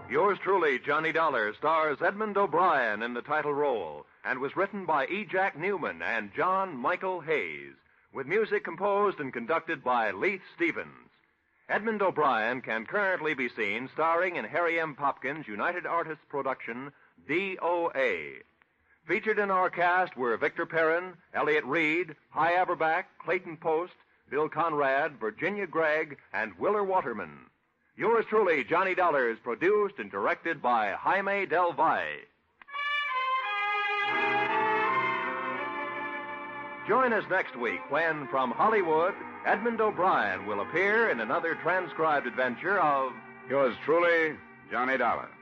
Yours truly, Johnny Dollar, stars Edmund O'Brien in the title role and was written by E. Jack Newman and John Michael Hayes, with music composed and conducted by Leith Stevens. Edmund O'Brien can currently be seen starring in Harry M. Popkin's United Artists production, D.O.A. Featured in our cast were Victor Perrin, Elliott Reed, Hy Averback, Clayton Post, Bill Conrad, Virginia Gregg, and Willer Waterman. Yours truly, Johnny Dollar, is produced and directed by Jaime Del Valle. Join us next week when, from Hollywood, Edmund O'Brien will appear in another transcribed adventure of Yours truly, Johnny Dollar.